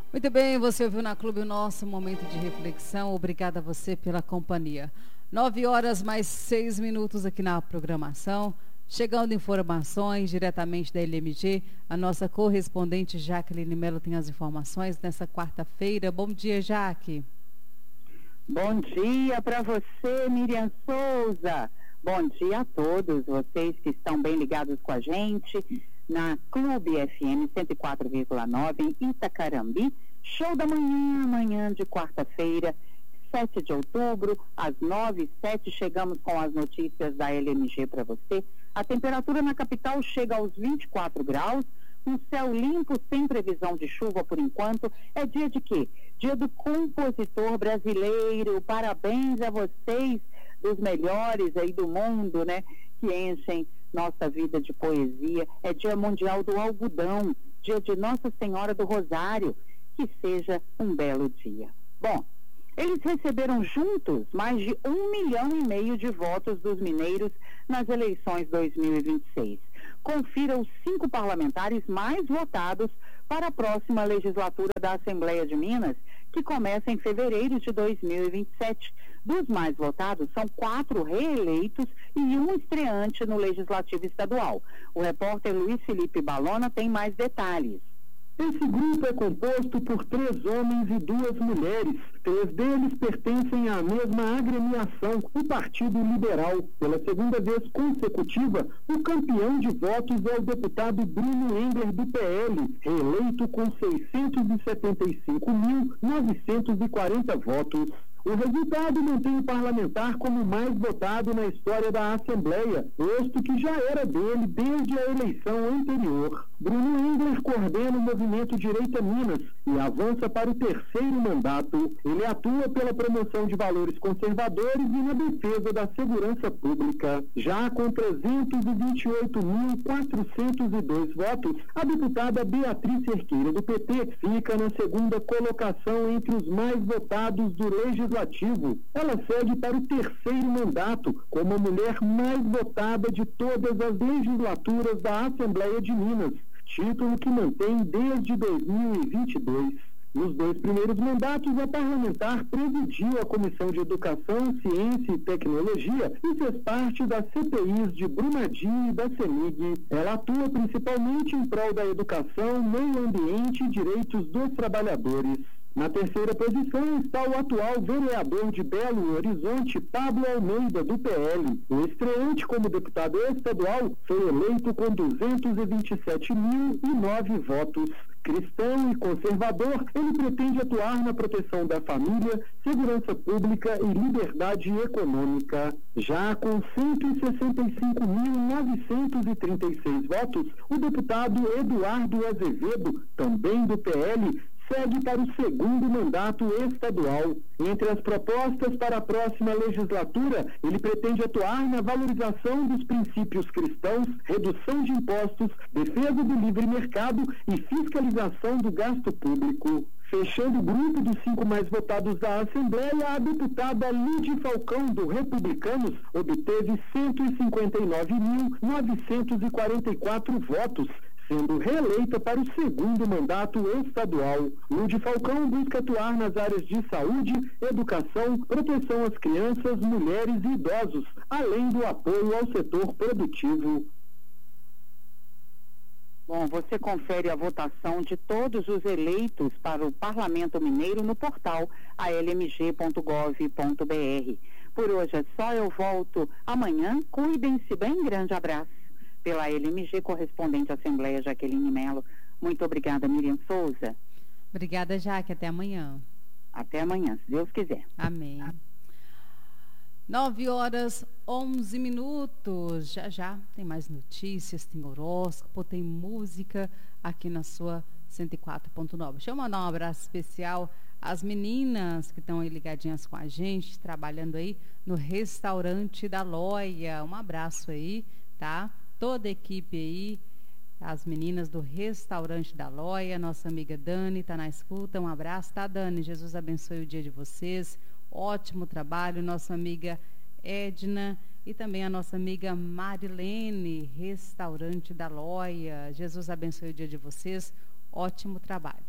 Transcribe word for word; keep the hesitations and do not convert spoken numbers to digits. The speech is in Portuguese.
Muito bem, você ouviu na Clube o nosso momento de reflexão. Obrigada a você pela companhia. Nove horas mais seis minutos aqui na programação. Chegando informações diretamente da L M G, a nossa correspondente Jaqueline Mello tem as informações nessa quarta-feira. Bom dia, Jaque. Bom dia para você, Miriam Souza. Bom dia a todos vocês que estão bem ligados com a gente na Clube F M cento e quatro vírgula nove em Itacarambi. Show da manhã, manhã de quarta-feira, sete de outubro, às nove e sete, chegamos com as notícias da L M G para você. A temperatura na capital chega aos vinte e quatro graus, um céu limpo, sem previsão de chuva por enquanto. É dia de quê? Dia do compositor brasileiro. Parabéns a vocês, dos melhores aí do mundo, né? Que enchem nossa vida de poesia. É dia mundial do algodão, dia de Nossa Senhora do Rosário. Que seja um belo dia. Bom, eles receberam juntos mais de um milhão e meio de votos dos mineiros nas eleições dois mil e vinte e seis. Confira os cinco parlamentares mais votados para a próxima legislatura da Assembleia de Minas, que começa em fevereiro de dois mil e vinte e sete. Dos mais votados, são quatro reeleitos e um estreante no Legislativo Estadual. O repórter Luiz Felipe Balona tem mais detalhes. Esse grupo é composto por três homens e duas mulheres. Três deles pertencem à mesma agremiação, o Partido Liberal. Pela segunda vez consecutiva, o campeão de votos é o deputado Bruno Engler, do P L, reeleito com seiscentos e setenta e cinco mil, novecentos e quarenta votos. O resultado mantém o parlamentar como mais votado na história da Assembleia, posto que já era dele desde a eleição anterior. Bruno Engler coordena o movimento Direita Minas e avança para o terceiro mandato. Ele atua pela promoção de valores conservadores e na defesa da segurança pública. Já com trezentos e vinte e oito mil, quatrocentos e dois votos, a deputada Beatriz Cerqueira, do P T, fica na segunda colocação entre os mais votados do Legislativo. Ela segue para o terceiro mandato como a mulher mais votada de todas as legislaturas da Assembleia de Minas, título que mantém desde dois mil e vinte e dois. Nos dois primeiros mandatos, a parlamentar presidiu a Comissão de Educação, Ciência e Tecnologia e fez parte das C P Is de Brumadinho e da CEMIG. Ela atua principalmente em prol da educação, meio ambiente e direitos dos trabalhadores. Na terceira posição está o atual vereador de Belo Horizonte, Pablo Almeida, do P L. O estreante como deputado estadual foi eleito com duzentos e vinte e sete mil e nove votos. Cristão e conservador, ele pretende atuar na proteção da família, segurança pública e liberdade econômica. Já com cento e sessenta e cinco mil, novecentos e trinta e seis votos, o deputado Eduardo Azevedo, também do P L, segue para o segundo mandato estadual. Entre as propostas para a próxima legislatura, ele pretende atuar na valorização dos princípios cristãos, redução de impostos, defesa do livre mercado e fiscalização do gasto público. Fechando o grupo dos cinco mais votados da Assembleia, a deputada Lídia Falcão, do Republicanos, obteve cento e cinquenta e nove mil, novecentos e quarenta e quatro votos, sendo reeleita para o segundo mandato estadual. Lídia Falcão busca atuar nas áreas de saúde, educação, proteção às crianças, mulheres e idosos, além do apoio ao setor produtivo. Bom, você confere a votação de todos os eleitos para o Parlamento Mineiro no portal a l m g ponto gov ponto b r. Por hoje é só, eu volto amanhã. Cuidem-se bem, grande abraço. Pela L M G, correspondente à Assembleia, Jaqueline Mello. Muito obrigada, Miriam Souza. Obrigada, Jaque. Até amanhã. Até amanhã, se Deus quiser. Amém. Nove horas, onze minutos. Já, já tem mais notícias, tem horóscopo, tem música aqui na sua cento e quatro ponto nove. Deixa eu mandar um abraço especial às meninas que estão aí ligadinhas com a gente, trabalhando aí no restaurante da Loia. Um abraço aí, tá? Toda a equipe aí, as meninas do restaurante da Loia, nossa amiga Dani está na escuta. Um abraço, tá, Dani? Jesus abençoe o dia de vocês. Ótimo trabalho, nossa amiga Edna e também a nossa amiga Marilene, restaurante da Loia. Jesus abençoe o dia de vocês. Ótimo trabalho.